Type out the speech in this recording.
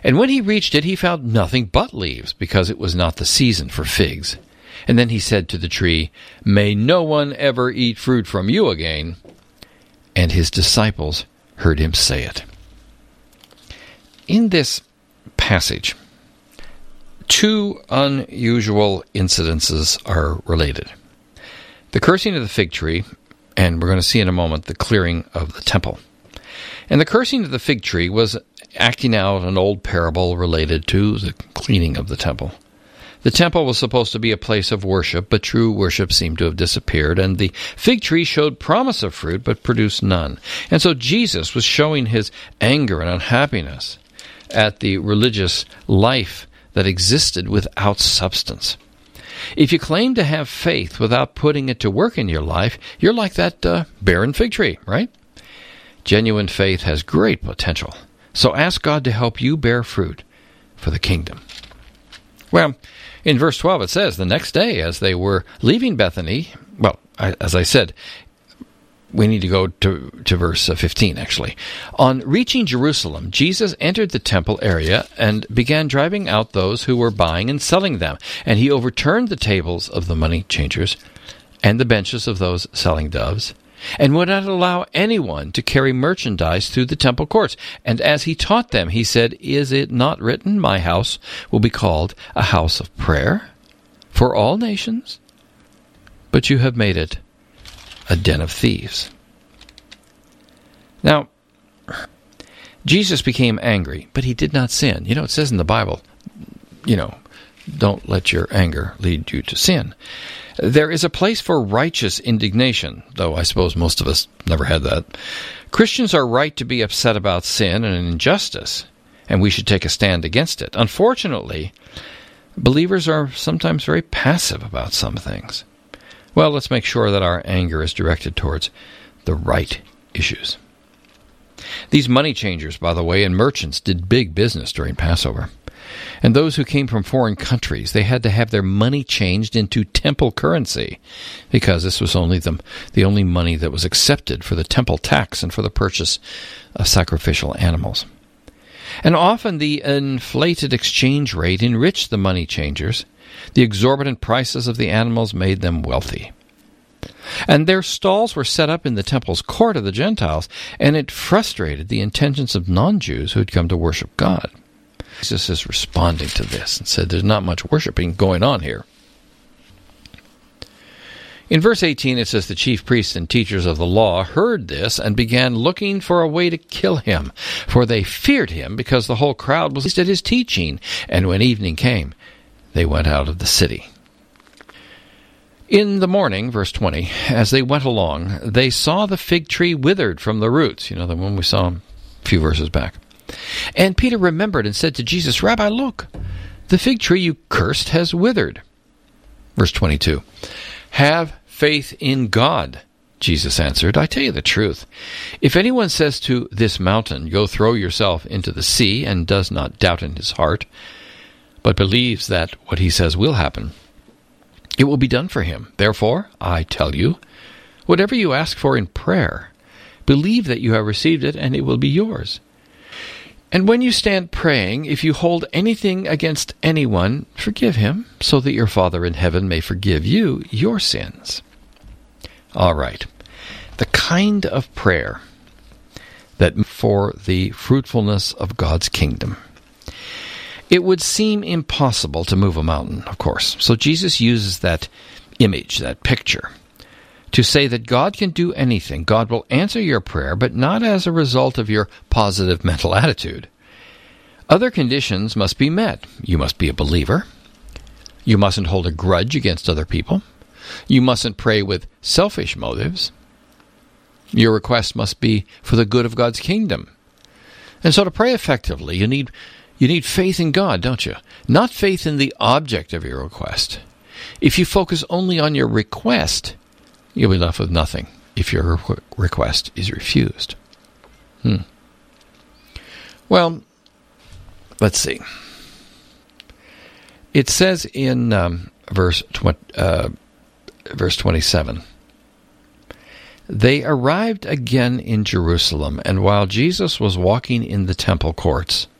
And when he reached it, he found nothing but leaves, because it was not the season for figs. And then he said to the tree, "May no one ever eat fruit from you again." And his disciples heard him say it. In this passage, two unusual incidences are related. The cursing of the fig tree, and we're going to see in a moment the clearing of the temple. And the cursing of the fig tree was acting out an old parable related to the cleaning of the temple. The temple was supposed to be a place of worship, but true worship seemed to have disappeared, and the fig tree showed promise of fruit, but produced none. And so Jesus was showing his anger and unhappiness at the religious life that existed without substance. If you claim to have faith without putting it to work in your life, you're like that barren fig tree, right? Genuine faith has great potential. So ask God to help you bear fruit for the kingdom. Well, in verse 12 it says, the next day as they were leaving Bethany, as I said, we need to go to verse 15, actually. On reaching Jerusalem, Jesus entered the temple area and began driving out those who were buying and selling them. And he overturned the tables of the money changers and the benches of those selling doves, and would not allow anyone to carry merchandise through the temple courts. And as he taught them, he said, "Is it not written, my house will be called a house of prayer for all nations? But you have made it a den of thieves." Now, Jesus became angry, but he did not sin. It says in the Bible, don't let your anger lead you to sin. There is a place for righteous indignation, though I suppose most of us never had that. Christians are right to be upset about sin and injustice, and we should take a stand against it. Unfortunately, believers are sometimes very passive about some things. Well, let's make sure that our anger is directed towards the right issues. These money changers, by the way, and merchants did big business during Passover. And those who came from foreign countries, they had to have their money changed into temple currency, because this was only the only money that was accepted for the temple tax and for the purchase of sacrificial animals. And often the inflated exchange rate enriched the money changers. The exorbitant prices of the animals made them wealthy. And their stalls were set up in the temple's court of the Gentiles, and it frustrated the intentions of non-Jews who had come to worship God. Jesus is responding to this and said there's not much worshiping going on here. In verse 18 it says, the chief priests and teachers of the law heard this and began looking for a way to kill him, for they feared him because the whole crowd was at his teaching. And when evening came, they went out of the city. In the morning, verse 20, as they went along, they saw the fig tree withered from the roots. The one we saw a few verses back. And Peter remembered and said to Jesus, "Rabbi, look, the fig tree you cursed has withered." Verse 22, "Have faith in God," Jesus answered. "I tell you the truth. If anyone says to this mountain, 'Go throw yourself into the sea,' and does not doubt in his heart, but believes that what he says will happen, it will be done for him. Therefore, I tell you, whatever you ask for in prayer, believe that you have received it, and it will be yours. And when you stand praying, if you hold anything against anyone, forgive him, so that your Father in heaven may forgive you your sins." All right. The kind of prayer that for the fruitfulness of God's kingdom. It would seem impossible to move a mountain, of course. So Jesus uses that image, that picture, to say that God can do anything. God will answer your prayer, but not as a result of your positive mental attitude. Other conditions must be met. You must be a believer. You mustn't hold a grudge against other people. You mustn't pray with selfish motives. Your request must be for the good of God's kingdom. And so to pray effectively, you need faith in God, don't you? Not faith in the object of your request. If you focus only on your request, you'll be left with nothing if your request is refused. Well, let's see. It says in verse 27, they arrived again in Jerusalem, and while Jesus was walking in the temple courts,